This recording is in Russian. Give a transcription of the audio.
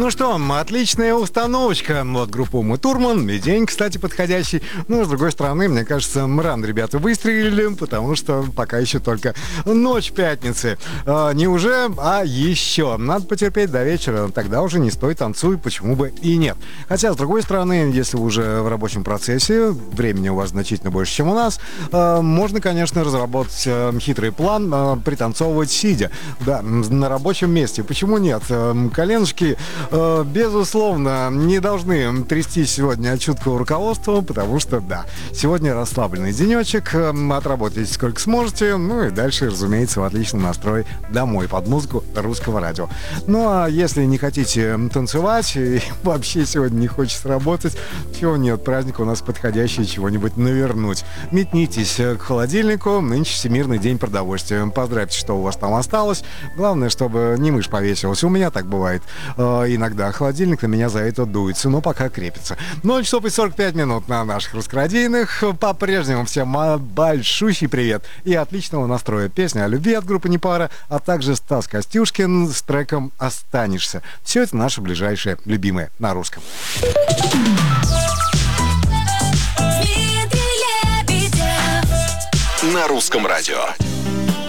Ну что, отличная установочка. Вот группа Умы Турман. И день, кстати, подходящий. Но, с другой стороны, мне кажется, рано ребята выстрелили, потому что пока еще только ночь пятницы. Не уже, а еще. Надо потерпеть до вечера. Тогда уже не стой, танцуй, почему бы и нет. Хотя, с другой стороны, если вы уже в рабочем процессе, времени у вас значительно больше, чем у нас, можно, конечно, разработать хитрый план, пританцовывать сидя. Да, на рабочем месте. Почему нет? Коленочки, безусловно, не должны трястись сегодня от чуткого руководства, потому что, да, сегодня расслабленный денечек, отработайте сколько сможете, ну и дальше, разумеется, в отличном настрое домой под музыку русского радио. Ну а если не хотите танцевать и вообще сегодня не хочется работать, чего нет, праздник у нас подходящий, чего-нибудь навернуть. Метнитесь к холодильнику, нынче Всемирный день продовольствия. Поздравьте, что у вас там осталось. Главное, чтобы не мышь повесилась. У меня так бывает. Иногда холодильник на меня за это дуется, но пока крепится. 0 часов и 45 минут на наших русскородийных. По-прежнему всем большущий привет и отличного настроя. Песня о любви от группы «Непара», а также Стас Костюшкин с треком «Останешься». Все это наше ближайшее любимое на русском. На русском радио.